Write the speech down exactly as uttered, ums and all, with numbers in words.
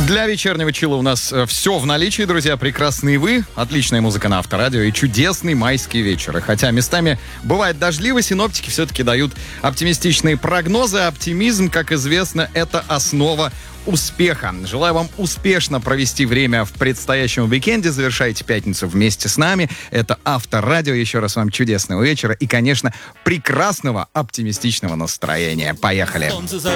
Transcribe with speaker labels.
Speaker 1: Для вечернего чила у нас все в наличии, друзья. Прекрасные вы, отличная музыка на Авторадио и чудесный майский вечер. И хотя местами бывает дождливо, синоптики все-таки дают оптимистичные прогнозы. Оптимизм, как известно, это основа успеха. Желаю вам успешно провести время в предстоящем уикенде. Завершайте пятницу вместе с нами. Это Авторадио. Еще раз вам чудесного вечера и, конечно, прекрасного оптимистичного настроения. Поехали!